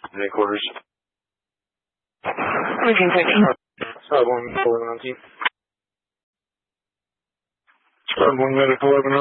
Headquarters. Region 13. Sub 1 419. Sub 1 medical 11.